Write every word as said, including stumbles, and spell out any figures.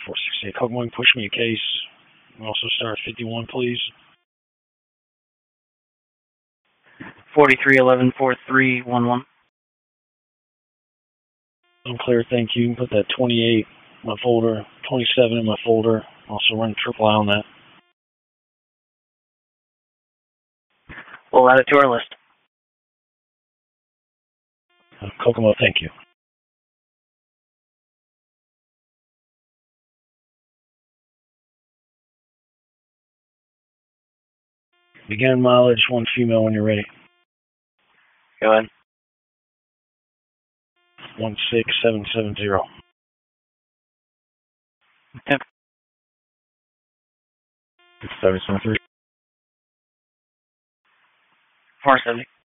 four sixty-eight. Kokomo, push me a case. Also start fifty-one, please. forty-three eleven four three one one. Unclear, thank you. Put that twenty-eight in my folder, twenty-seven in my folder. Also run triple I on that. We'll add it to our list. Uh, Kokomo, thank you. Begin mileage, one female when you're ready. Go ahead. one six seven seven zero. Yep. seven seven three. four seventy.